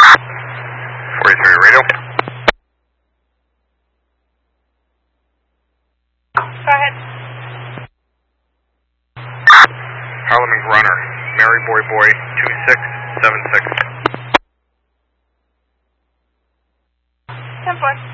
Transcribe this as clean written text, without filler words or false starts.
43 radio. Go ahead. Harlem Runner, Mary Boy Boy 2676. 10-4.